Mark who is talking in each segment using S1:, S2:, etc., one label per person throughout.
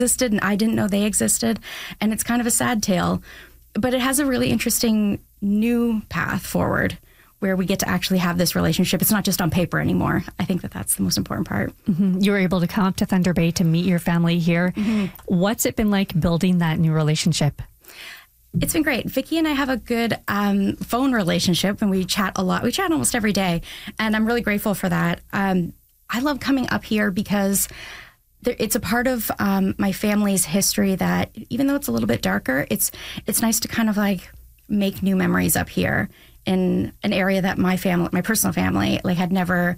S1: existed and I didn't know they existed. And it's kind of a sad tale, but it has a really interesting new path forward where we get to actually have this relationship. It's not just on paper anymore. I think that that's the most important part.
S2: Mm-hmm. You were able to come up to Thunder Bay to meet your family here. Mm-hmm. What's it been like building that new relationship?
S1: It's been great. Vicki and I have a good phone relationship, and we chat a lot. We chat almost every day, and I'm really grateful for that. I love coming up here because it's a part of my family's history that, even though it's a little bit darker, it's nice to kind of like make new memories up here in an area that my family, my personal family, like had never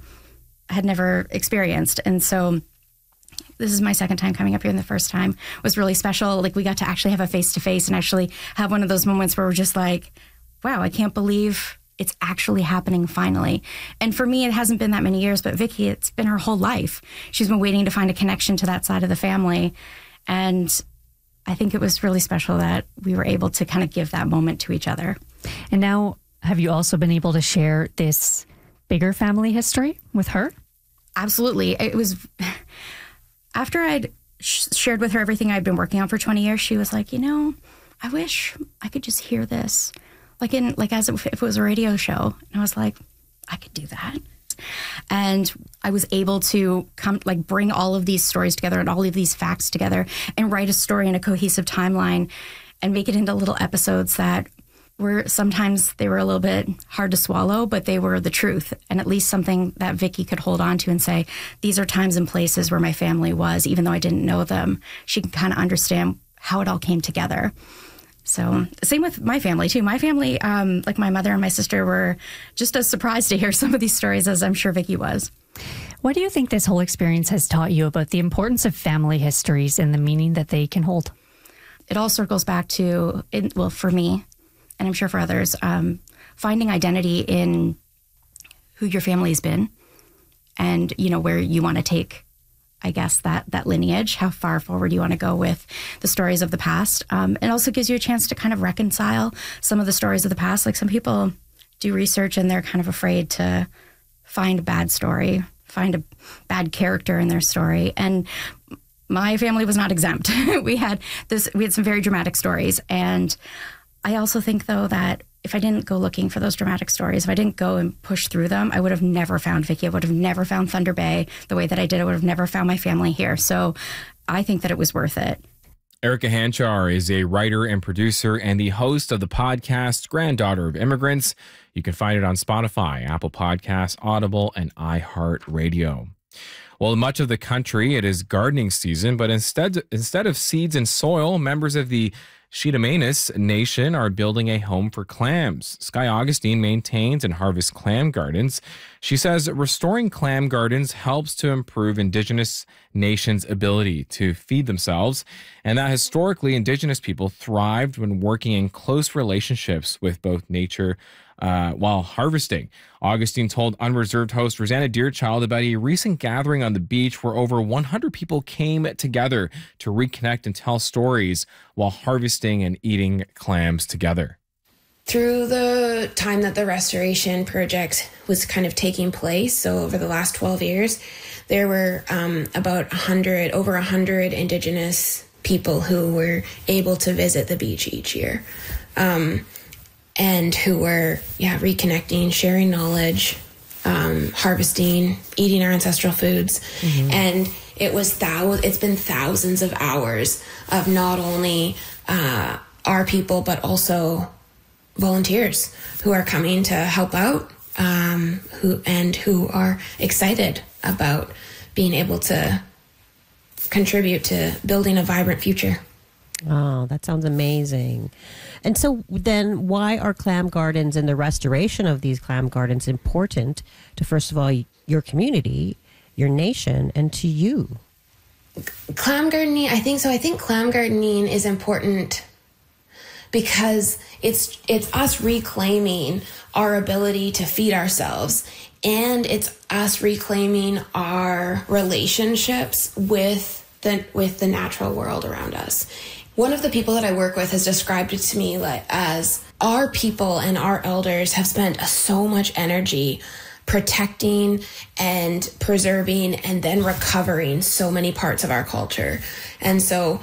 S1: experienced. And so this is my second time coming up here, and the first time was really special. Like, we got to actually have a face-to-face and actually have one of those moments where we're just like, wow, I can't believe it's actually happening finally. And for me, it hasn't been that many years, but Vicki, it's been her whole life. She's been waiting to find a connection to that side of the family. And I think it was really special that we were able to kind of give that moment to each other.
S2: And now, have you also been able to share this bigger family history with her?
S1: Absolutely. It was after I'd shared with her everything I'd been working on for 20 years, she was like, I wish I could just hear this as if it was a radio show. And I was like, I could do that. And I was able to bring all of these stories together and all of these facts together and write a story in a cohesive timeline and make it into little episodes that sometimes they were a little bit hard to swallow, but they were the truth, and at least something that Vicki could hold on to and say, these are times and places where my family was, even though I didn't know them. She can kind of understand how it all came together. So same with my family too. My family, like my mother and my sister, were just as surprised to hear some of these stories as I'm sure Vicki was.
S2: What do you think this whole experience has taught you about the importance of family histories and the meaning that they can hold?
S1: It all circles back to, for me, and I'm sure for others, finding identity in who your family's been and, where you want to take, I guess, that lineage, how far forward you want to go with the stories of the past. It also gives you a chance to kind of reconcile some of the stories of the past. Like, some people do research and they're kind of afraid to find a bad story, find a bad character in their story. And my family was not exempt. We had some very dramatic stories. And I also think, though, that if I didn't go looking for those dramatic stories, if I didn't go and push through them, I would have never found Vicki. I would have never found Thunder Bay the way that I did. I would have never found my family here. So I think that it was worth it.
S3: Erica Hanchar is a writer and producer and the host of the podcast Granddaughter of Immigrants. You can find it on Spotify, Apple Podcasts, Audible, and iHeartRadio. Well, in much of the country, it is gardening season, but instead of seeds and soil, members of the Cheetah Nation are building a home for clams. Sky Augustine maintains and harvests clam gardens. She says restoring clam gardens helps to improve Indigenous nations' ability to feed themselves, and that historically Indigenous people thrived when working in close relationships with both nature while harvesting. Augustine told Unreserved host Rosanna Deerchild about a recent gathering on the beach where over 100 people came together to reconnect and tell stories while harvesting and eating clams together.
S4: Through the time that the restoration project was kind of taking place, so over the last 12 years, there were over 100 Indigenous people who were able to visit the beach each year. And who were, reconnecting, sharing knowledge, harvesting, eating our ancestral foods. Mm-hmm. And it's been thousands of hours of not only our people, but also volunteers who are coming to help out, who are excited about being able to contribute to building a vibrant future.
S5: Oh, that sounds amazing. And so then why are clam gardens and the restoration of these clam gardens important to, first of all, your community, your nation, and to you?
S4: Clam gardening, I think clam gardening is important because it's us reclaiming our ability to feed ourselves, and it's us reclaiming our relationships with the natural world around us. One of the people that I work with has described it to me as our people and our elders have spent so much energy protecting and preserving and then recovering so many parts of our culture. And so